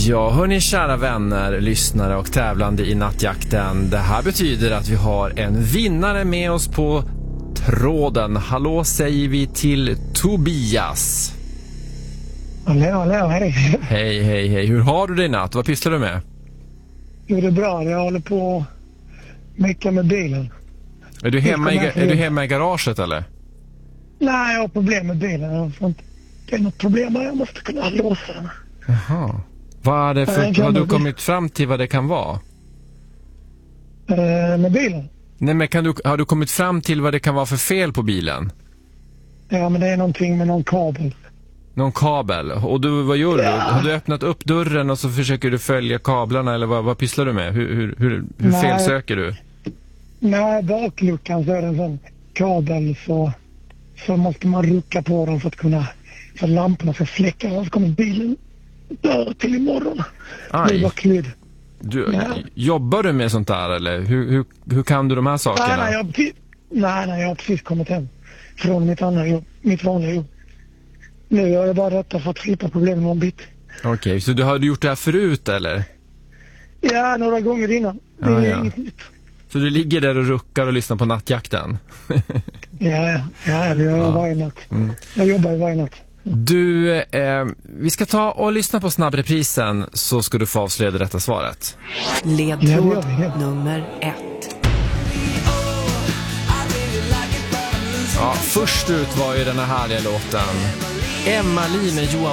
Ja, hörni kära vänner, lyssnare och tävlande i nattjakten. Det här betyder att vi har en vinnare med oss på tråden. Hallå säger vi till Tobias. Hallå, hej. Hej. Hur har du det i natt? Vad pysslar du med? Jo, det är bra. Jag håller på att mecka med bilen. Är du hemma i garaget eller? Nej, jag har problem med bilen. Det är något problem här. Jag måste kunna låsa den. Jaha. Vad är det för, har du kommit fram till vad det kan vara? Med bilen? Nej, men har du kommit fram till vad det kan vara för fel på bilen? Ja, men det är någonting med någon kabel. Någon kabel? Och vad gör du? Har du öppnat upp dörren och så försöker du följa kablarna eller vad pysslar du med? Hur fel söker du? Nej, bakluckan så är det en sån kabel så måste man rucka på den för att lamporna ska släcka. Så kommer bilen dö till imorgon. Det var klydd. Jobbar du med sånt där eller? Hur kan du de här sakerna? Nej, jag har precis kommit hem från mitt vanliga jobb. Nu är jag bara detta för att slippa problem med en bit. Okej, så du har gjort det här förut eller? Ja, några gånger innan. Det är inget nytt. Så du ligger där och ruckar och lyssnar på nattjakten? Ja, det gör jag varje natt. Jag jobbar varje natt. Du, vi ska ta och lyssna på snabbreprisen så ska du få avslöja det rätta svaret. Ledtråd nummer 1. Ja, först ut var ju den här härliga låten Emma Lee med Johan